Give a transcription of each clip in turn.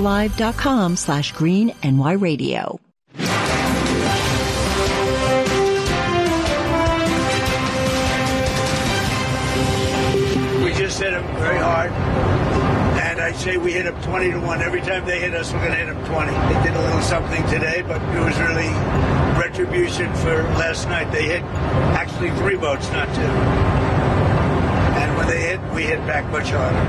facebooklive.com/greennyradio. We just hit them very hard. And I say we hit them 20-1. Every time they hit us, we're going to hit them 20. They did a little something today, but it was really retribution for last night. They hit actually 3 boats, not 2. And when they hit, we hit back much harder.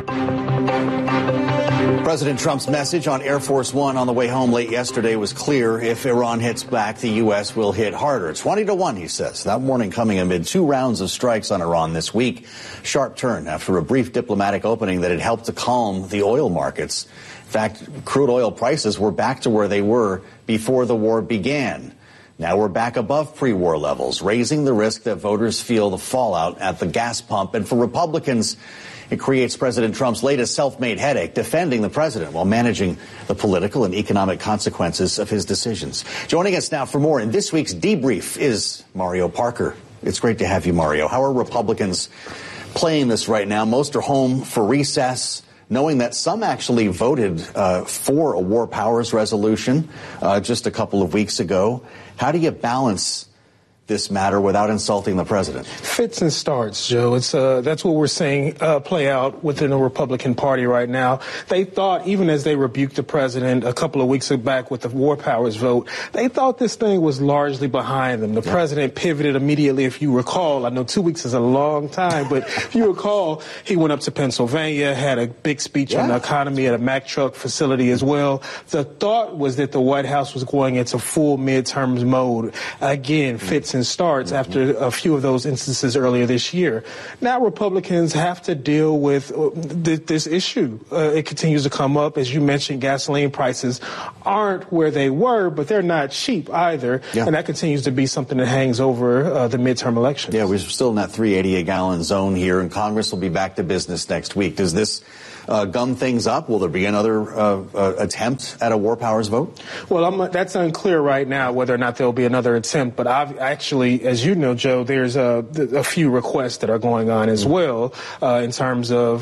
President Trump's message on Air Force One on the way home late yesterday was clear. If Iran hits back, the U.S. will hit harder. 20-1, he says. That warning coming amid 2 rounds of strikes on Iran this week. Sharp turn after a brief diplomatic opening that had helped to calm the oil markets. In fact, crude oil prices were back to where they were before the war began. Now we're back above pre-war levels, raising the risk that voters feel the fallout at the gas pump. And for Republicans, it creates President Trump's latest self-made headache, defending the president while managing the political and economic consequences of his decisions. Joining us now for more in this week's debrief is Mario Parker. It's great to have you, Mario. How are Republicans playing this right now? Most are home for recess, knowing that some actually voted for a war powers resolution just a couple of weeks ago. How do you balance this matter without insulting the president? Fits and starts, Joe. It's that's what we're seeing play out within the Republican Party right now. They thought, even as they rebuked the president a couple of weeks back with the war powers vote, they thought this thing was largely behind them. The president pivoted immediately, if you recall. I know 2 weeks is a long time, but if you recall, he went up to Pennsylvania, had a big speech on the economy at a Mack truck facility as well. The thought was that the White House was going into full midterms mode. Again, fits and starts after a few of those instances earlier this year. Now Republicans have to deal with this issue. It continues to come up. As you mentioned, gasoline prices aren't where they were, but they're not cheap either. And that continues to be something that hangs over the midterm elections. Yeah, we're still in that 380 a gallon zone here, and Congress will be back to business next week. Does this gum things up? Will there be another attempt at a war powers vote? Well, that's unclear right now whether or not there'll be another attempt. But actually, as you know, Joe, there's a few requests that are going on as well in terms of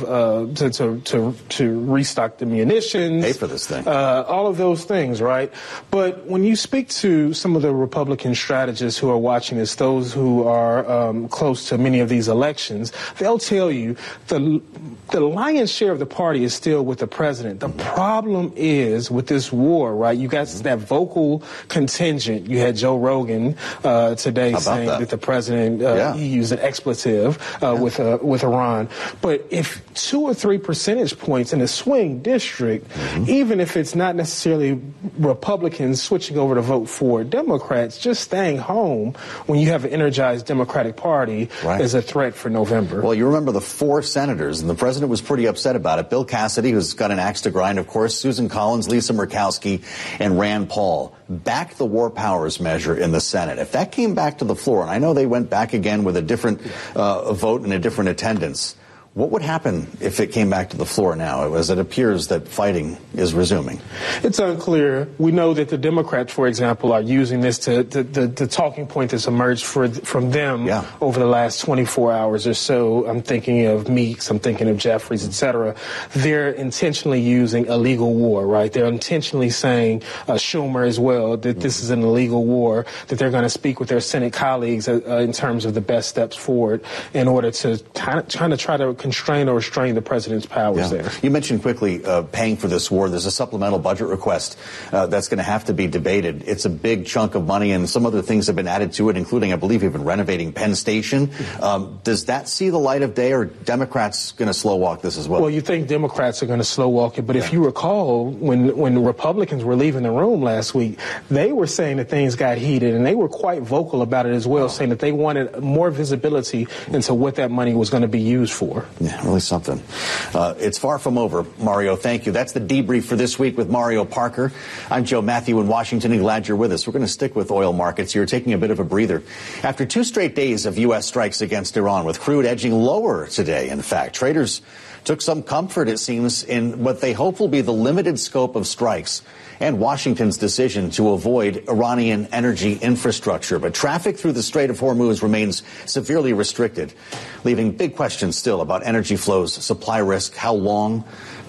to restock the munitions, pay for this thing, all of those things, right? But when you speak to some of the Republican strategists who are watching this, those who are close to many of these elections, they'll tell you the lion's share of the party is still with the president. The problem is with this war, right? You got that vocal contingent. You had Joe Rogan today saying that the president he used an expletive with Iran. But if 2 or 3 percentage points in a swing district, even if it's not necessarily Republicans switching over to vote for Democrats, just staying home when you have an energized Democratic Party is a threat for November. Well, you remember the 4 senators, and the president was pretty upset about it. Bill Cassidy, who's got an axe to grind, of course, Susan Collins, Lisa Murkowski, and Rand Paul backed the war powers measure in the Senate. If that came back to the floor, and I know they went back again with a different vote and a different attendance, what would happen if it came back to the floor now, as it appears that fighting is resuming? It's unclear. We know that the Democrats, for example, are using this to the talking point that's emerged from them over the last 24 hours or so. I'm thinking of Meeks, I'm thinking of Jeffries, et cetera. They're intentionally using illegal war, right? They're intentionally saying, Schumer as well, that this is an illegal war, that they're going to speak with their Senate colleagues in terms of the best steps forward in order to try to constrain or restrain the president's powers there. You mentioned quickly paying for this war. There's a supplemental budget request that's going to have to be debated. It's a big chunk of money, and some other things have been added to it, including, I believe, even renovating Penn Station. Does that see the light of day, or are Democrats going to slow walk this as well? Well, you think Democrats are going to slow walk it, but if you recall, when Republicans were leaving the room last week, they were saying that things got heated, and they were quite vocal about it as well, saying that they wanted more visibility into what that money was going to be used for. Yeah, really something. It's far from over, Mario. Thank you. That's the debrief for this week with Mario Parker. I'm Joe Matthew in Washington, and glad you're with us. We're going to stick with oil markets here, taking a bit of a breather. After 2 straight days of U.S. strikes against Iran, with crude edging lower today, in fact, traders took some comfort, it seems, in what they hope will be the limited scope of strikes and Washington's decision to avoid Iranian energy infrastructure. But traffic through the Strait of Hormuz remains severely restricted, leaving big questions still about energy flows, supply risk, how long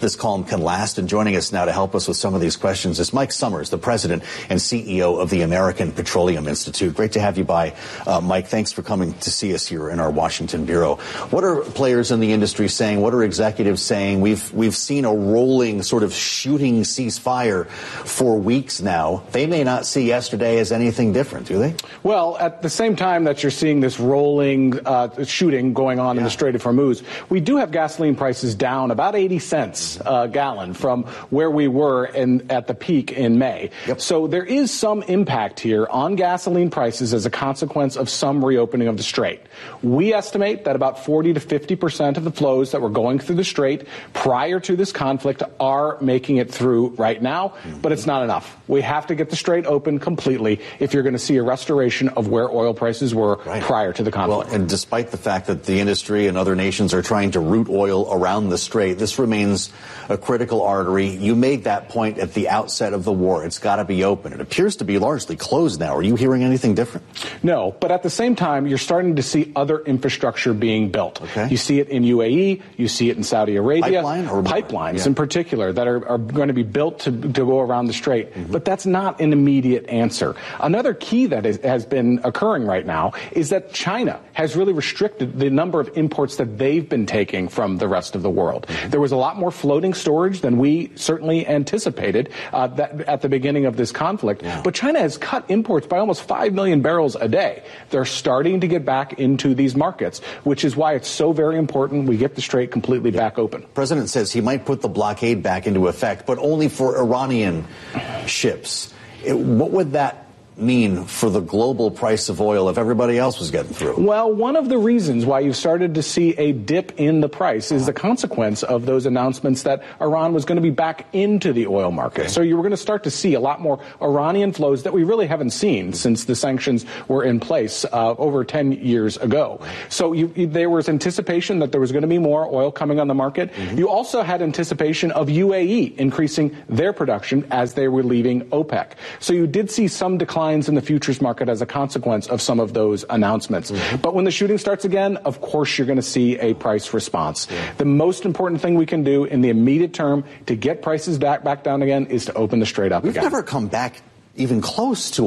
this calm can last. And joining us now to help us with some of these questions is Mike Summers, the president and CEO of the American Petroleum Institute. Great to have you by, Mike. Thanks for coming to see us here in our Washington bureau. What are players in the industry saying? What are executives saying? We've seen a rolling sort of shooting ceasefire for weeks now. They may not see yesterday as anything different, do they? Well, at the same time that you're seeing this rolling shooting going on in the Strait of Hormuz, we do have gasoline prices down about 80 cents a gallon from where we were at the peak in May. Yep. So there is some impact here on gasoline prices as a consequence of some reopening of the Strait. We estimate that about 40 to 50% of the flows that were going through the Strait prior to this conflict are making it through right now, but it's not enough. We have to get the Strait open completely if you're going to see a restoration of where oil prices were prior to the conflict. Well, and despite the fact that the industry and other nations are trying to route oil around the Strait, this remains a critical artery. You made that point at the outset of the war. It's got to be open. It appears to be largely closed now. Are you hearing anything different? No, but at the same time, you're starting to see other infrastructure being built. Okay. You see it in UAE, you see it in Saudi Arabia. Pipelines in particular that are going to be built to go around the Strait. But that's not an immediate answer. Another key that has been occurring right now is that China has really restricted the number of imports that they've been taking from the rest of the world. There was a lot more floating storage than we certainly anticipated at the beginning of this conflict. But China has cut imports by almost 5 million barrels a day. They're starting to get back into these markets, which is why it's so very important we get the Strait completely back open. The president says he might put the blockade back into effect, but only for Iranian ships. What would that mean for the global price of oil if everybody else was getting through? Well, one of the reasons why you've started to see a dip in the price is the consequence of those announcements that Iran was going to be back into the oil market. Okay. So you were going to start to see a lot more Iranian flows that we really haven't seen since the sanctions were in place over 10 years ago. So there was anticipation that there was going to be more oil coming on the market. You also had anticipation of UAE increasing their production as they were leaving OPEC. So you did see some decline in the futures market as a consequence of some of those announcements. But when the shooting starts again, of course, you're going to see a price response. The most important thing we can do in the immediate term to get prices back down again is to open the Strait up again. We've never come back even close to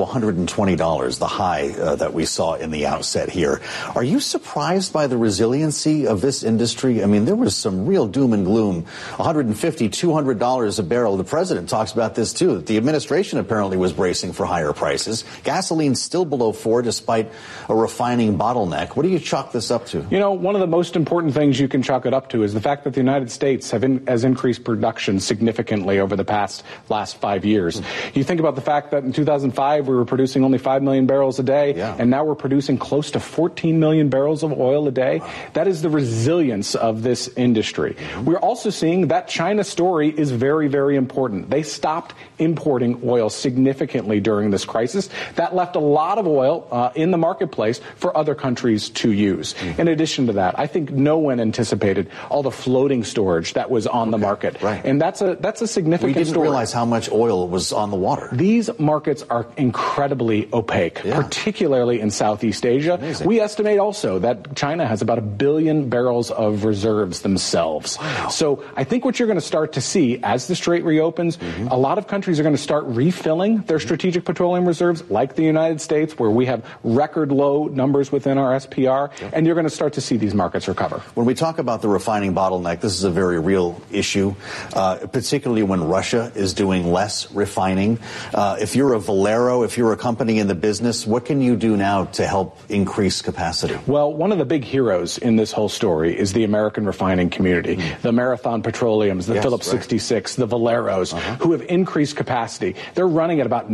$120, the high that we saw in the outset here. Are you surprised by the resiliency of this industry? I mean, there was some real doom and gloom. $150, $200 a barrel. The president talks about this, too. The administration apparently was bracing for higher prices. Gasoline's still below $4 despite a refining bottleneck. What do you chalk this up to? You know, one of the most important things you can chalk it up to is the fact that the United States has increased production significantly over the last 5 years. You think about the fact that in 2005 we were producing only 5 million barrels a day, and now we're producing close to 14 million barrels of oil a day. That is the resilience of this industry. We're also seeing that China story is very, very important. They stopped importing oil significantly during this crisis. That left a lot of oil in the marketplace for other countries to use. In addition to that, I think no one anticipated all the floating storage that was on the market. And that's a significant story. We didn't realize how much oil was on the water. These markets are incredibly opaque, particularly in Southeast Asia. Amazing. We estimate also that China has about 1 billion barrels of reserves themselves. So I think what you're going to start to see as the Strait reopens, a lot of countries are going to start refilling their strategic petroleum reserves, like the United States, where we have record low numbers within our SPR, and you're going to start to see these markets recover. When we talk about the refining bottleneck, this is a very real issue, particularly when Russia is doing less refining. If you're a Valero, if you're a company in the business, what can you do now to help increase capacity? Well, one of the big heroes in this whole story is the American refining community, the Marathon Petroleums, the Phillips 66, the Valeros, who have increased capacity. They're running at about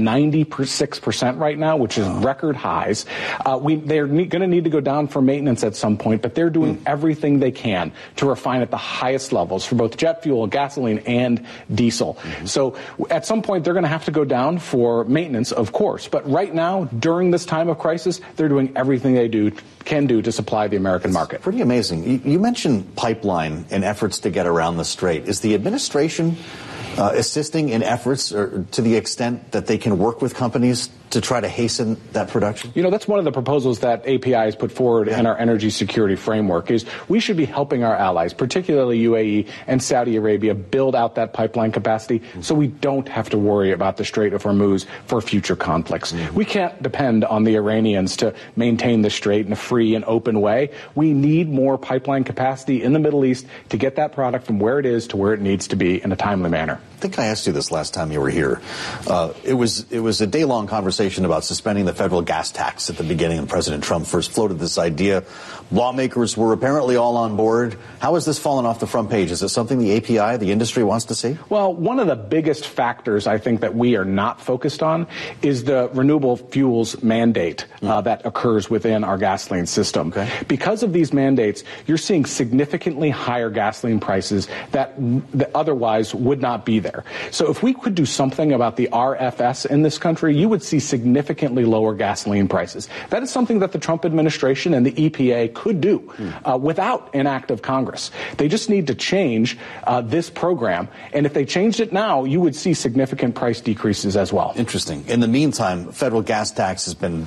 96% right now, which is record highs. They're going to need to go down for maintenance at some point, but they're doing everything they can to refine at the highest levels for both jet fuel, gasoline, and diesel. So at some point, they're going to have to go down for maintenance, of course. But right now, during this time of crisis, they're doing everything they can do to supply the American market. Pretty amazing. You mentioned pipeline and efforts to get around the Strait. Is the administration assisting in efforts to the extent that they can work with companies to try to hasten that production? You know, that's one of the proposals that API has put forward in our energy security framework is we should be helping our allies, particularly UAE and Saudi Arabia, build out that pipeline capacity so we don't have to worry about the Strait of Hormuz for future conflicts. We can't depend on the Iranians to maintain the Strait in a free and open way. We need more pipeline capacity in the Middle East to get that product from where it is to where it needs to be in a timely manner. I think I asked you this last time you were here. It was a day-long conversation about suspending the federal gas tax at the beginning, and President Trump first floated this idea. Lawmakers were apparently all on board. How has this fallen off the front page? Is it something the API, the industry, wants to see? Well, one of the biggest factors I think that we are not focused on is the renewable fuels mandate that occurs within our gasoline system. Okay. Because of these mandates, you're seeing significantly higher gasoline prices that otherwise would not be there. So if we could do something about the RFS in this country, you would see significantly lower gasoline prices. That is something that the Trump administration and the EPA could do without an act of Congress. They just need to change this program. And if they changed it now, you would see significant price decreases as well. Interesting. In the meantime, federal gas tax has been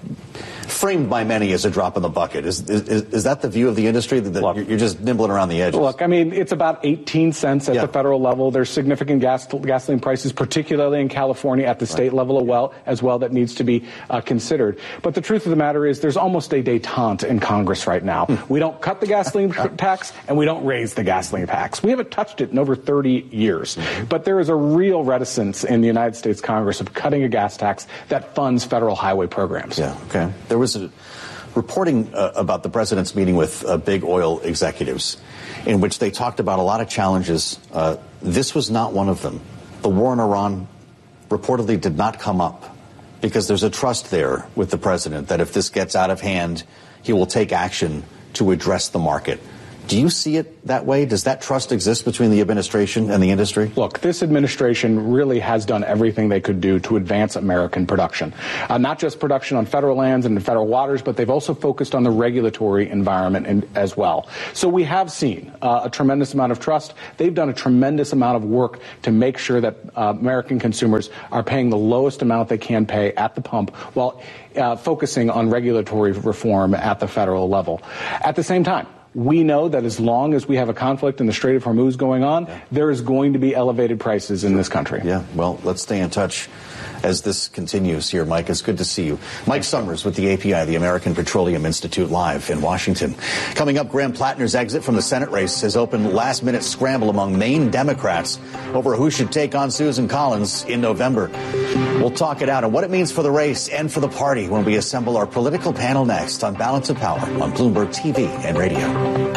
framed by many as a drop in the bucket. Is that the view of the industry, that you're just nibbling around the edges? Look, I mean, it's about 18 cents at the federal level. There's significant gasoline prices, particularly in California at the state level as well, that needs to be considered. But the truth of the matter is there's almost a détente in Congress right now. We don't cut the gasoline tax and we don't raise the gasoline tax. We haven't touched it in over 30 years. But there is a real reticence in the United States Congress of cutting a gas tax that funds federal highway programs. Yeah, okay. There was a reporting about the president's meeting with big oil executives in which they talked about a lot of challenges. This was not one of them. The war in Iran reportedly did not come up because there's a trust there with the president that if this gets out of hand, he will take action to address the market. Do you see it that way? Does that trust exist between the administration and the industry? Look, this administration really has done everything they could do to advance American production. Not just production on federal lands and in federal waters, but they've also focused on the regulatory environment as well. So we have seen a tremendous amount of trust. They've done a tremendous amount of work to make sure that American consumers are paying the lowest amount they can pay at the pump while focusing on regulatory reform at the federal level. At the same time, we know that as long as we have a conflict in the Strait of Hormuz going on, there is going to be elevated prices in this country. Yeah, well, let's stay in touch as this continues here. Mike, it's good to see you. Mike Summers with the API, the American Petroleum Institute, live in Washington. Coming up, Graham Plattner's exit from the Senate race has opened last-minute scramble among Maine Democrats over who should take on Susan Collins in November. We'll talk it out and what it means for the race and for the party when we assemble our political panel next on Balance of Power on Bloomberg TV and radio.